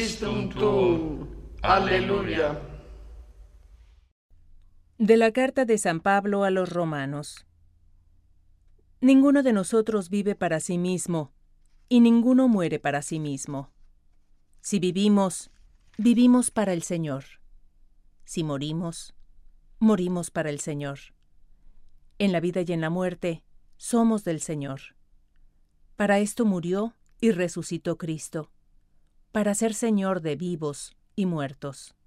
Christum tuum. Aleluya. De la carta de San Pablo a los Romanos. Ninguno de nosotros vive para sí mismo, y ninguno muere para sí mismo. Si vivimos, vivimos para el Señor. Si morimos, morimos para el Señor. En la vida y en la muerte, somos del Señor. Para esto murió y resucitó Cristo, para ser Señor de vivos y muertos.